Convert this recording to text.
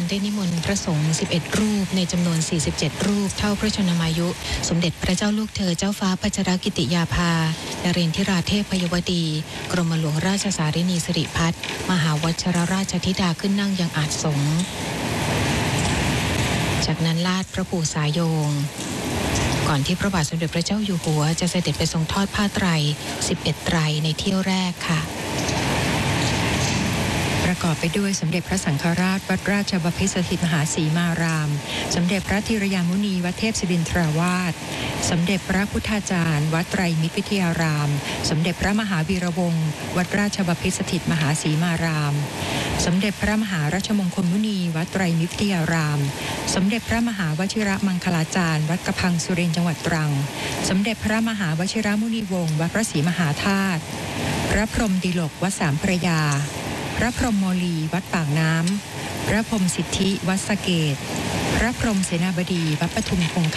การได้นิมนต์พระสงฆ์11รูปในจำนวน47รูปเท่าพระชนมายุสมเด็จพระเจ้าลูกเธอเจ้าฟ้าพัชรกิติยาภานเรนทิราเทพยวดีกรมหลวงราชสารินีสิริพัฒน์มหาวชิรราชธิดาขึ้นนั่งยังอาจสงฆ์จากนั้นลาดพระปู่สายโยงก่อนที่พระบาทสมเด็จพระเจ้าอยู่หัวจะเสด็จไปทรงทอดผ้าไตร11ไตรในเที่ยวแรกค่ะประกอบไปด้วยสมเด็จพระสังฆราชวัดราชบพิตรสถิตมหาสีมารามสมเด็จพระธีรยามุนีวัดเทพศิรินทราวาสสมเด็จพระพุทธาจารย์วัดไตรมิตรวิทยารามสมเด็จพระมหาวีระวงศ์วัดราชบพิตรสถิตมหาสีมารามสมเด็จพระมหาราชมงคลมุนีวัดไตรมิตรวิทยารามสมเด็จพระมหาวชิรมังคลาจารย์วัดกระพังสุรินทร์จังหวัดตรังสมเด็จพระมหาวชิรมุนีวงศ์วัดพระศรีมหาธาตุพระพรหมดิลกวัดสามพระยาพระพรหมโมลีวัดปากน้ำพระพรหมสิทธิวัดสะเกษพระพรหมเสนาบดีวัดปทุมคง